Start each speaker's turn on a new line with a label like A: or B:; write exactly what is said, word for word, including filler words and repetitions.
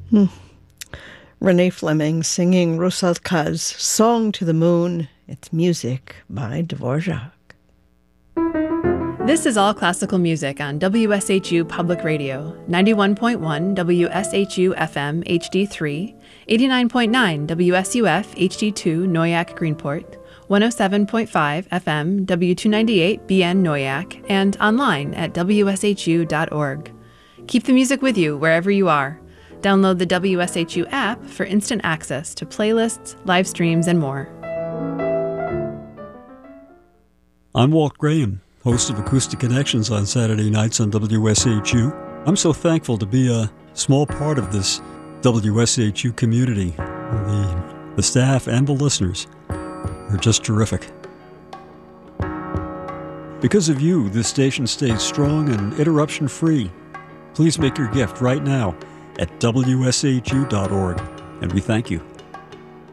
A: Hmm. Renee Fleming singing Rusalka's Song to the Moon. It's music by Dvorak.
B: This is All Classical Music on W S H U Public Radio, ninety-one point one W S H U F M H D three, eighty-nine point nine W S U F H D two Noyak Greenport, one oh seven point five F M W two ninety-eight B N Noyak, and online at W S H U dot org. Keep the music with you wherever you are. Download the W S H U app for instant access to playlists, live streams, and more.
C: I'm Walt Graham, host of Acoustic Connections on Saturday nights on W S H U. I'm so thankful to be a small part of this W S H U community. The, the staff and the listeners are just terrific. Because of you, this station stays strong and interruption-free. Please make your gift right now at W S H U dot org, and we thank you.